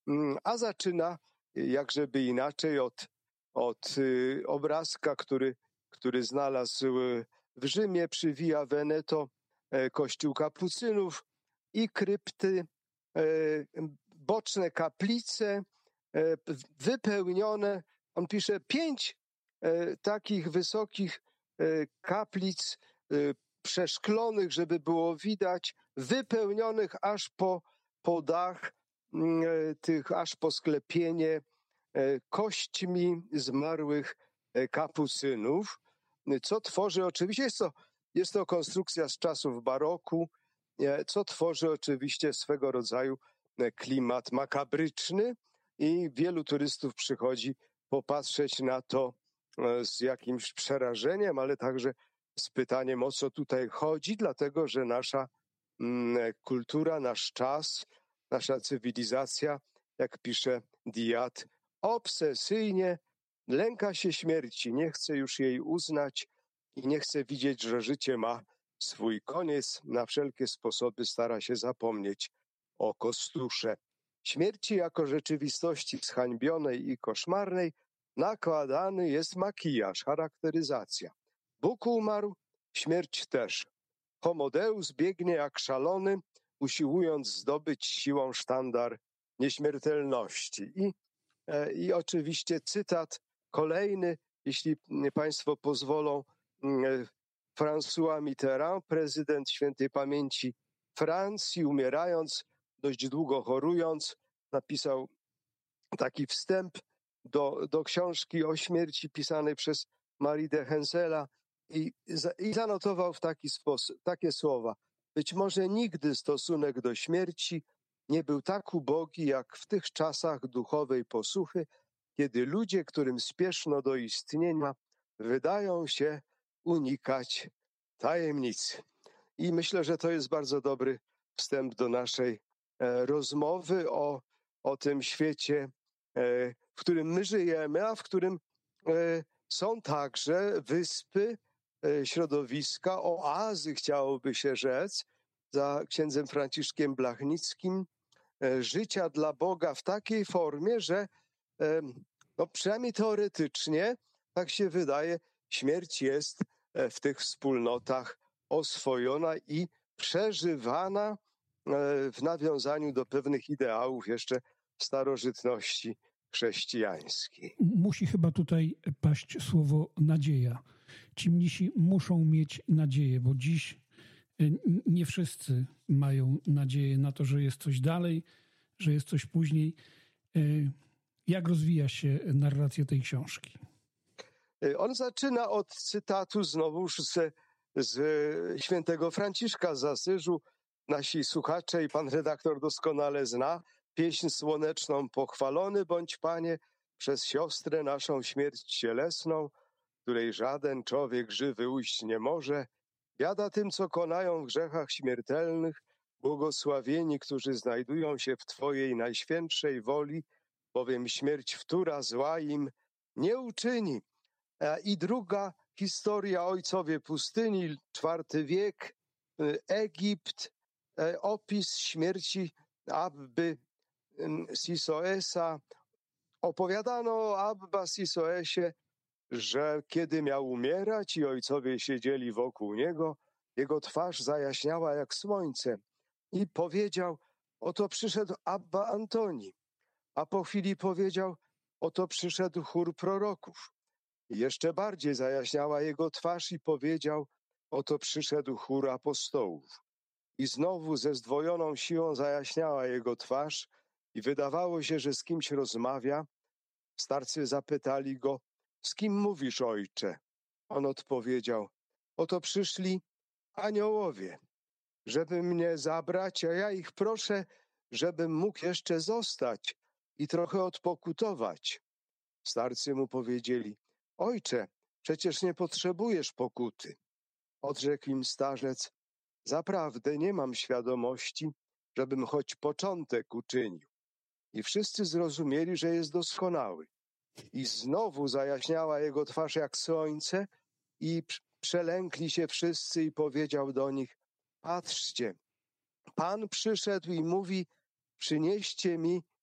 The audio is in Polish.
a zaczyna, jakżeby inaczej, od obrazka, który znalazł w Rzymie przy Via Veneto, kościół kapucynów i krypty, boczne kaplice wypełnione. On pisze 5 takich wysokich kaplic przeszklonych, żeby było widać, wypełnionych aż po dach tych, aż po sklepienie kośćmi zmarłych kapucynów, co tworzy oczywiście, jest to konstrukcja z czasów baroku, co tworzy oczywiście swego rodzaju klimat makabryczny i wielu turystów przychodzi popatrzeć na to z jakimś przerażeniem, ale także z pytaniem, o co tutaj chodzi, dlatego że nasza kultura, nasz czas, nasza cywilizacja, jak pisze Diat, obsesyjnie lęka się śmierci, nie chce już jej uznać i nie chce widzieć, że życie ma swój koniec. Na wszelkie sposoby stara się zapomnieć o Kostusze. Śmierci jako rzeczywistości zhańbionej i koszmarnej nakładany jest makijaż, charakteryzacja. Bóg umarł, śmierć też. Homo Deus biegnie jak szalony, usiłując zdobyć siłą sztandar nieśmiertelności. I oczywiście cytat kolejny, jeśli Państwo pozwolą, François Mitterrand, prezydent świętej pamięci Francji, umierając, dość długo chorując, napisał taki wstęp do książki o śmierci pisanej przez Marie de Hensela i zanotował w taki sposób, takie słowa. Być może nigdy stosunek do śmierci nie był tak ubogi, jak w tych czasach duchowej posuchy, kiedy ludzie, którym spieszno do istnienia, wydają się unikać tajemnicy. I myślę, że to jest bardzo dobry wstęp do naszej rozmowy o tym świecie, w którym my żyjemy, a w którym są także wyspy, środowiska, oazy, chciałoby się rzec, za księdzem Franciszkiem Blachnickim, życia dla Boga w takiej formie, że no przynajmniej teoretycznie, tak się wydaje, śmierć jest w tych wspólnotach oswojona i przeżywana w nawiązaniu do pewnych ideałów jeszcze starożytności chrześcijańskiej. Musi chyba tutaj paść słowo nadzieja. Ci mnisi muszą mieć nadzieję, bo dziś nie wszyscy mają nadzieję na to, że jest coś dalej, że jest coś później. Jak rozwija się narracja tej książki? On zaczyna od cytatu znowuż z świętego Franciszka z Asyżu. Nasi słuchacze i pan redaktor doskonale zna pieśń słoneczną: pochwalony bądź Panie przez siostrę naszą śmierć cielesną, której żaden człowiek żywy ujść nie może. Biada tym, co konają w grzechach śmiertelnych, błogosławieni, którzy znajdują się w Twojej najświętszej woli, bowiem śmierć wtóra zła im nie uczyni. I druga historia, ojcowie pustyni, IV wiek, Egipt, opis śmierci Abby Sisoesa. Opowiadano o Abba Sisoesie, że kiedy miał umierać i ojcowie siedzieli wokół niego, jego twarz zajaśniała jak słońce i powiedział: oto przyszedł Abba Antoni, a po chwili powiedział: oto przyszedł chór proroków. I jeszcze bardziej zajaśniała jego twarz i powiedział: oto przyszedł chór apostołów. I znowu ze zdwojoną siłą zajaśniała jego twarz i wydawało się, że z kimś rozmawia. Starcy zapytali go: z kim mówisz, ojcze? On odpowiedział: oto przyszli aniołowie, żeby mnie zabrać, a ja ich proszę, żebym mógł jeszcze zostać i trochę odpokutować. Starcy mu powiedzieli: ojcze, przecież nie potrzebujesz pokuty. Odrzekł im starzec: zaprawdę nie mam świadomości, żebym choć początek uczynił. I wszyscy zrozumieli, że jest doskonały. I znowu zajaśniała jego twarz jak słońce i przelękli się wszyscy i powiedział do nich: patrzcie, Pan przyszedł i mówi: przynieście mi